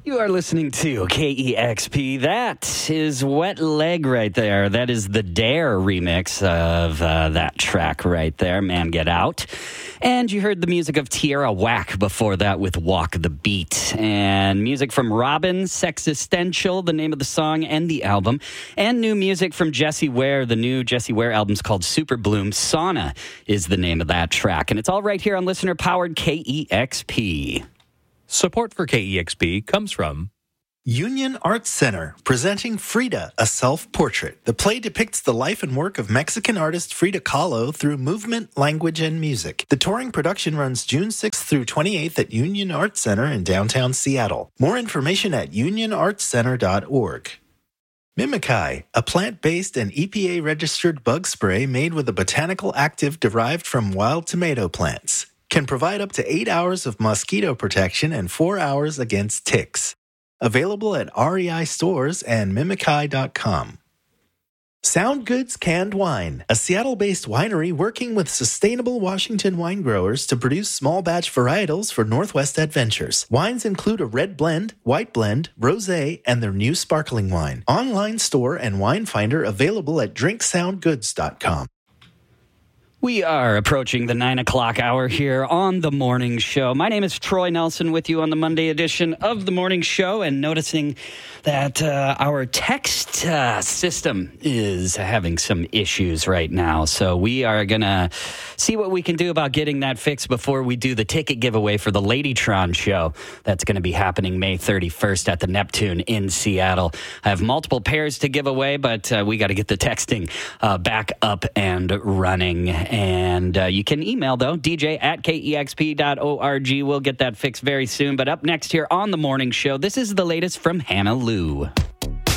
You are listening to KEXP. That is Wet Leg right there. That is the Dare remix of that track right there, Man Get Out. And you heard the music of Tierra Whack before that with Walk the Beat. And music from Robin, Sexistential, the name of the song and the album. And new music from Jessie Ware. The new Jessie Ware album's called Super Bloom. Sauna is the name of that track. And it's all right here on listener-powered KEXP. Support for KEXP comes from Union Arts Center, presenting Frida, a self-portrait. The play depicts the life and work of Mexican artist Frida Kahlo through movement, language, and music. The touring production runs June 6th through 28th at Union Arts Center in downtown Seattle. More information at unionartscenter.org. Mimikyi, a plant-based and EPA-registered bug spray made with a botanical active derived from wild tomato plants. Can provide up to 8 hours of mosquito protection and 4 hours against ticks. Available at REI stores and mimikyi.com. Sound Goods Canned Wine, a Seattle-based winery working with sustainable Washington wine growers to produce small batch varietals for Northwest Adventures. Wines include a red blend, white blend, rosé, and their new sparkling wine. Online store and wine finder available at drinksoundgoods.com. We are approaching the 9 o'clock hour here on The Morning Show. My name is Troy Nelson with you on the Monday edition of The Morning Show, and noticing that our text system is having some issues right now. So we are going to see what we can do about getting that fixed before we do the ticket giveaway for the Ladytron show. That's going to be happening May 31st at the Neptune in Seattle. I have multiple pairs to give away, but we got to get the texting back up and running. And you can email, though, dj@kexp.org. We'll get that fixed very soon. But up next here on The Morning Show, this is the latest from Hannah Lou.